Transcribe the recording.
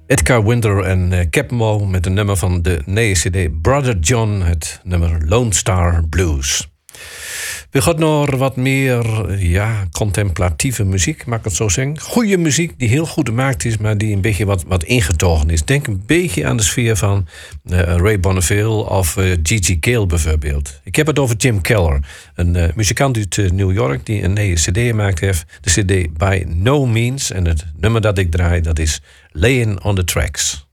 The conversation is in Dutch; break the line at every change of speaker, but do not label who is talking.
Edgar Winter en Cap Mo met een nummer van de nieuwe CD Brother John, het nummer Lone Star Blues. We gaan naar wat meer contemplatieve muziek, mag ik het zo zeggen. Goede muziek die heel goed gemaakt is, maar die een beetje wat ingetogen is. Denk een beetje aan de sfeer van Ray Bonneville of Gigi Cale bijvoorbeeld. Ik heb het over Jim Keller, een muzikant uit New York die een nieuwe CD gemaakt heeft. De CD By No Means. En het nummer dat ik draai, dat is Laying on the Tracks.